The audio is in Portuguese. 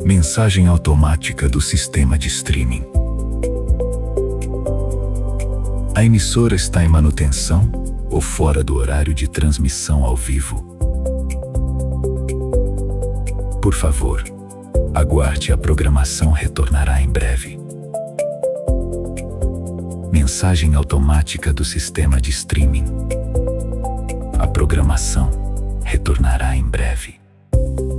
Mensagem automática do sistema de streaming. A emissora está em manutenção ou fora do horário de transmissão ao vivo. Por favor, aguarde, a programação retornará em breve. Mensagem automática do sistema de streaming. A programação retornará em breve.